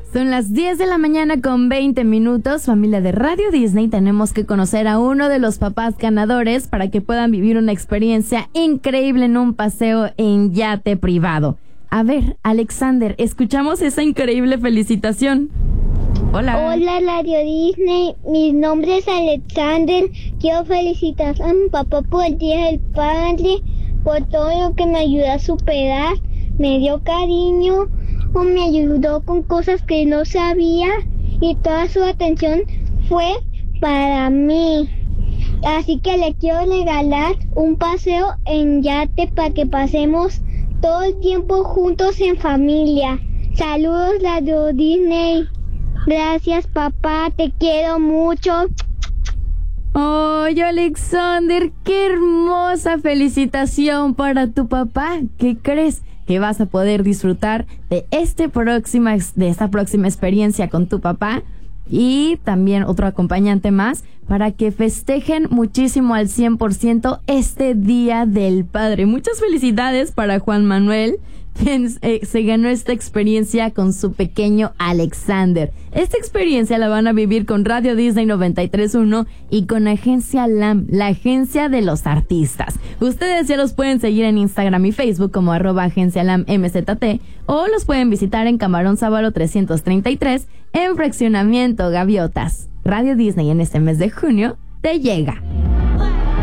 Son las 10 de la mañana con 20 minutos. Familia de Radio Disney, tenemos que conocer a uno de los papás ganadores para que puedan vivir una experiencia increíble en un paseo en yate privado. A ver, Alexander, escuchamos esa increíble felicitación. Hola. Hola, Radio Disney. Mi nombre es Alexander. Quiero felicitar a mi papá por el Día del Padre, por todo lo que me ayudó a superar. Me dio cariño, o me ayudó con cosas que no sabía y toda su atención fue para mí. Así que le quiero regalar un paseo en yate para que pasemos todo el tiempo juntos en familia. Saludos, Radio Disney. Gracias, papá, te quiero mucho. Oye, Alexander, qué hermosa felicitación para tu papá. ¿Qué crees? Que vas a poder disfrutar de esta próxima experiencia con tu papá y también otro acompañante más para que festejen muchísimo al 100% este Día del Padre. Muchas felicidades para Juan Manuel, quien se ganó esta experiencia con su pequeño Alexander. Esta experiencia la van a vivir con Radio Disney 93.1 y con Agencia LAM, la agencia de los artistas. Ustedes ya los pueden seguir en Instagram y Facebook como @agencialamMZT o los pueden visitar en Camarón Sábalo 333 en Fraccionamiento Gaviotas. Radio Disney en este mes de junio te llega.